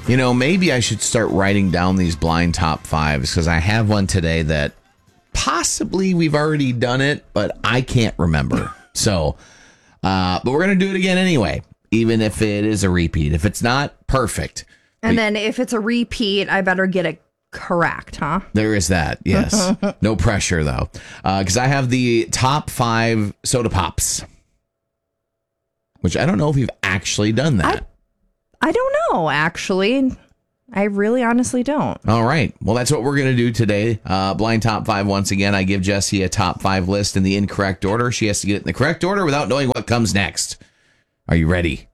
Maybe I should start writing down these blind top fives because I have one today that possibly we've already done it, but I can't remember. So, but we're going to do it again anyway, even if it is a repeat. If it's not, perfect. And then if it's a repeat, I better get it correct, huh? There is that, yes. No pressure, though. Because I have the top 5 soda pops, which I don't know if you've actually done that. I don't know, actually. I really honestly don't. All right. Well, that's what we're going to do today. Blind top 5 once again. I give Jessie a top 5 list in the incorrect order. She has to get it in the correct order without knowing what comes next. Are you ready?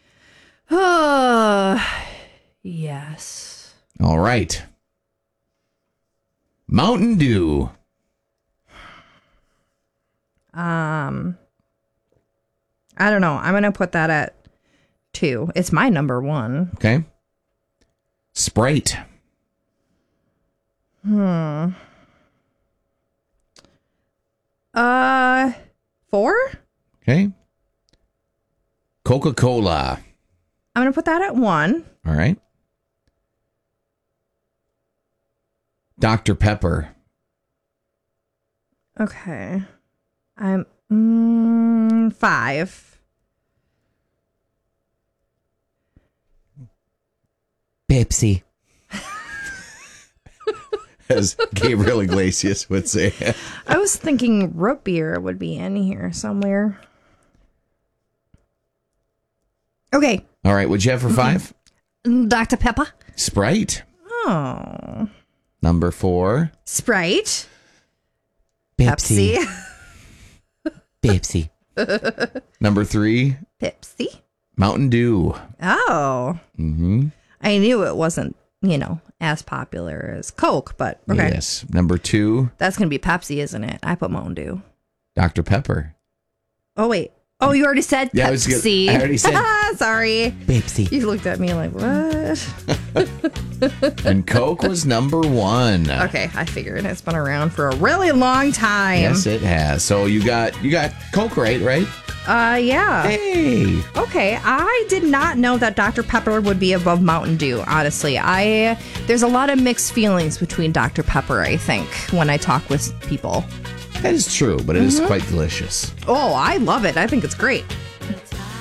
Yes. All right. Mountain Dew. I don't know. I'm going to put that at 2. It's my number 1. Okay. Sprite. 4? Okay. Coca-Cola. I'm going to put that at 1. All right. Dr. Pepper. Okay. I'm 5. Pepsi. As Gabriel Iglesias would say. I was thinking root beer would be in here somewhere. Okay. All right. What'd you have for 5? Dr. Pepper. Sprite. Oh. Number 4. Sprite. Pepsi. Pepsi. Pepsi. Number 3. Pepsi. Mountain Dew. Oh. Mm-hmm. I knew it wasn't, as popular as Coke, but okay. Yes. Number 2. That's going to be Pepsi, isn't it? I put Mountain Dew. Dr. Pepper. Oh, wait. Oh, you already said yeah, Pepsi. I already said. Sorry. Pepsi. You looked at me like, what? And Coke was number 1. Okay, I figured it's been around for a really long time. Yes, it has. So you got Coke right? Yeah. Hey. Okay, I did not know that Dr. Pepper would be above Mountain Dew, honestly. There's a lot of mixed feelings between Dr. Pepper, I think, when I talk with people. That is true, but it is quite delicious. Oh, I love it. I think it's great.